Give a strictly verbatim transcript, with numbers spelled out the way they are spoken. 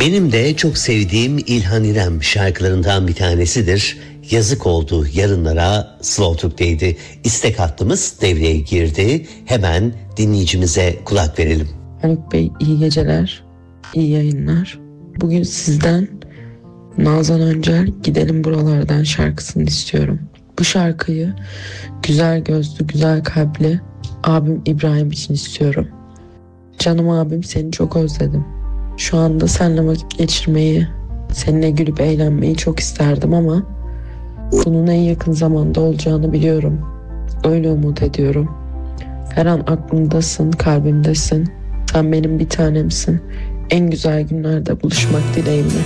Benim de çok sevdiğim İlhan İrem şarkılarından bir tanesidir. Yazık oldu yarınlara Slow Türk'teydi. İstek hattımız devreye girdi. Hemen dinleyicimize kulak verelim. Haluk Bey iyi geceler, iyi yayınlar. Bugün sizden Nazan Öncel Gidelim Buralardan şarkısını istiyorum. Bu şarkıyı güzel gözlü, güzel kalpli abim İbrahim için istiyorum. Canım abim, seni çok özledim. Şu anda seninle vakit geçirmeyi, seninle gülüp eğlenmeyi çok isterdim ama bunun en yakın zamanda olacağını biliyorum. Öyle umut ediyorum. Her an aklımdasın, kalbimdesin. Sen benim bir tanemsin. En güzel günlerde buluşmak dileğimle.